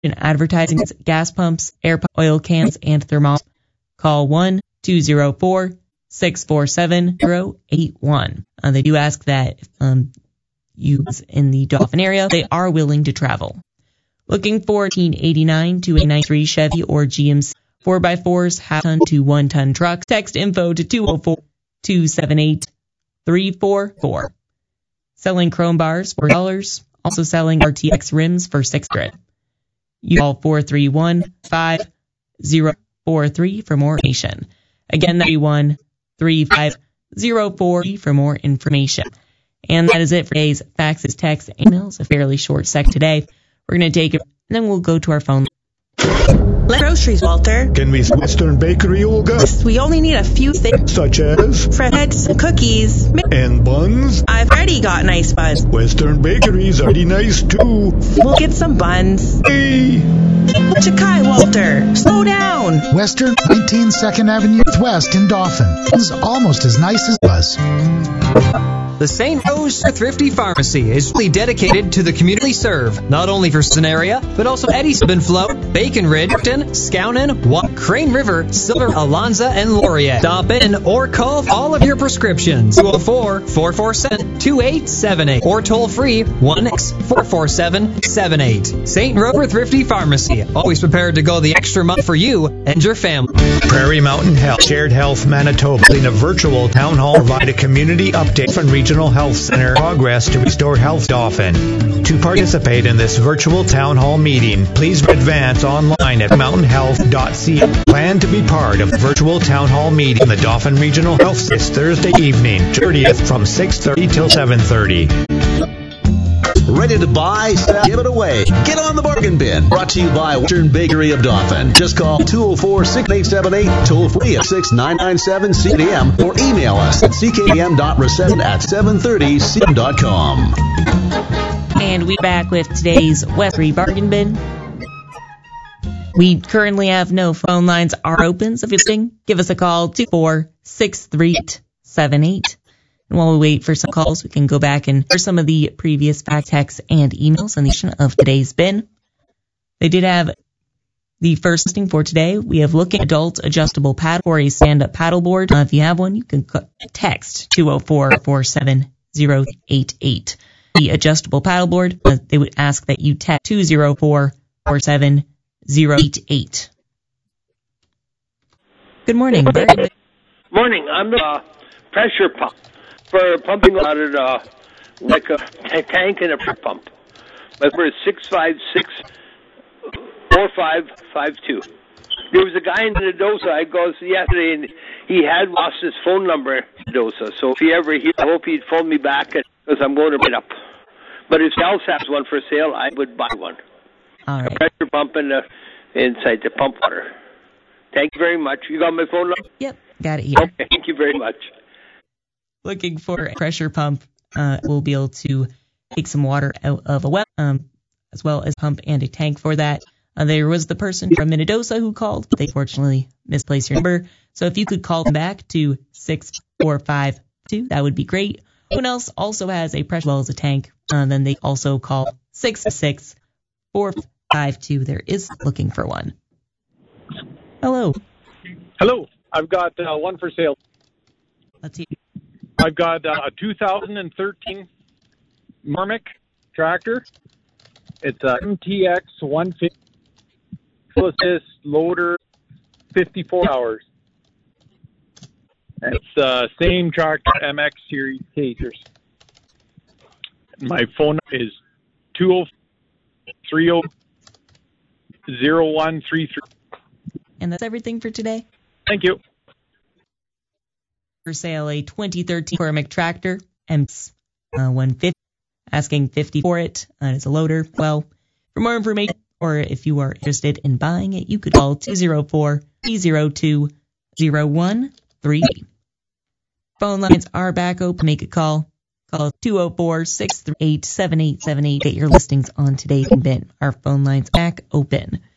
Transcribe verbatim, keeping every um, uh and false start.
advertising gas pumps, air pumps, oil cans, and thermals. Call one two zero four, six four seven, zero eight one. Uh, they do ask that um, you in the Dauphin area, they are willing to travel. Looking for nineteen eighty-nine to a ninety-three Chevy or G M C four by fours, half-ton to one-ton trucks. Text info to two oh four, two seven eight, three four four. Selling chrome bars for four dollars. Also selling R T X rims for six hundred dollars. You call four three one, five zero four three for more information. Again, that's three one three five zero four for more information. And that is it for today's faxes, texts, and emails. A fairly short sec today. We're going to take it, and then we'll go to our phone. Groceries, Walter. Can we Western Bakery, Olga? We only need a few things. Such as? Breads, cookies. And buns? I've already got nice buns. Western Bakery's already nice, too. We'll get some buns. Hey! Chikai, Walter. Slow down. Western, nineteen second Avenue West in Dauphin. It's almost as nice as it was. The Saint Rose Thrifty Pharmacy is really dedicated to the community served, not only for Sun area, but also Eddie Flow, Bacon Ridge, Skownon, Watt, Crane River, Silver, Alonza, and Laurier. Stop in or call all of your prescriptions. two oh four, four four seven, two eight seven eight or toll free one six four four seven seven eight. Saint Rose Thrifty Pharmacy, always prepared to go the extra mile for you and your family. Prairie Mountain Health, Shared Health Manitoba, in a virtual town hall, provide a community update from Regional Health Center progress to restore health Dauphin. To participate in this virtual town hall meeting, please advance online at mountain health dot c a. Plan to be part of the virtual town hall meeting in the Dauphin Regional Health this Thursday evening, thirtieth from six thirty till seven thirty. Ready to buy, sell, give it away. Get on the bargain bin. Brought to you by Western Bakery of Dauphin. Just call two oh four, six eight seven eight, toll free at six nine nine seven C D M or email us at c k d m dot reception at seven thirty c m dot com. And we're back with today's Westbury Bargain Bin. We currently have no phone lines are open, so if you're listening, give us a call, two four six three seven eight. And while we wait for some calls, we can go back and for some of the previous fact texts and emails on the edition of today's bin. They did have the first listing for today. We have looking adult adjustable paddle or a stand-up paddleboard. Uh, if you have one, you can text two oh four, four seven zero eight eight. The adjustable paddleboard, uh, they would ask that you text two oh four, four seven zero eight eight. Good morning. Morning. I'm the uh, pressure pump for pumping out of uh, like a t- tank and a pressure pump. My number is six five six, four five five two. There was a guy in Nidosa, I goes yesterday, and he had lost his phone number in Nidosa. So if he ever hears, I hope he'd phone me back because I'm going to pick it up. But if else has one for sale, I would buy one. All right. A pressure pump in the, inside the pump water. Thank you very much. You got my phone number? Yep, got it here. Okay, thank you very much. Looking for a pressure pump, uh, we'll be able to take some water out of a well, um, as well as pump and a tank for that. Uh, there was the person from Minnedosa who called, but they fortunately misplaced your number. So if you could call them back to six four five two, that would be great. Someone else also has a pressure well as a tank, uh, then they also call six six four five two. There is looking for one. Hello. Hello. I've got uh, one for sale. Let's see. I've got uh, a two thousand thirteen Marmac tractor. It's a M T X one fifty assist loader, fifty-four hours. It's the uh, same tractor M X series tasers. My phone number is two oh three oh zero one three three. And that's everything for today. Thank you. For sale, a twenty thirteen Marmac tractor, M uh, one fifty, asking fifty for it. Uh, it's a loader. Well, for more information, or if you are interested in buying it, you could call two oh four, three oh two, oh one three. Phone lines are back open. Make a call. Call two oh four, six three eight, seven eight seven eight. Get your listings on today's bin. Our phone lines back open.